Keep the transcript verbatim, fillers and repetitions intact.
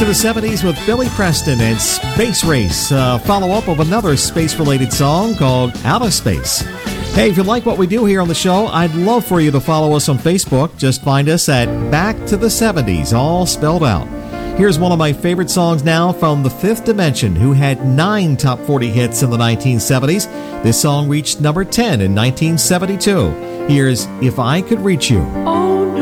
to the seventies with Billy Preston and Space Race, a follow-up of another space-related song called Out of Space. Hey, if you like what we do here on the show, I'd love for you to follow us on Facebook. Just find us at Back to the seventies, all spelled out. Here's one of my favorite songs now from The Fifth Dimension, who had nine top forty hits in the nineteen seventies. This song reached number ten in nineteen seventy-two. Here's If I Could Reach You. Oh.